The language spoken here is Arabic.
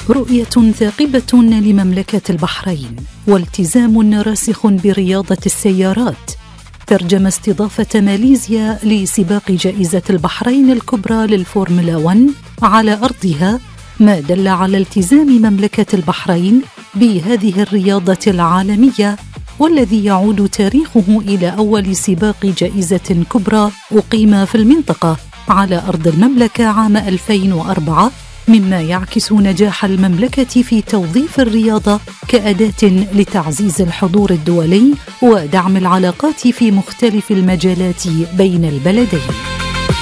رؤية ثاقبة لمملكة البحرين والتزام راسخ برياضة السيارات ترجم استضافة ماليزيا لسباق جائزة البحرين الكبرى للفورمولا 1 على أرضها، ما دل على التزام مملكة البحرين بهذه الرياضة العالمية، والذي يعود تاريخه إلى أول سباق جائزة كبرى أقيم في المنطقة على أرض المملكة عام 2004، مما يعكس نجاح المملكة في توظيف الرياضة كأداة لتعزيز الحضور الدولي ودعم العلاقات في مختلف المجالات بين البلدين.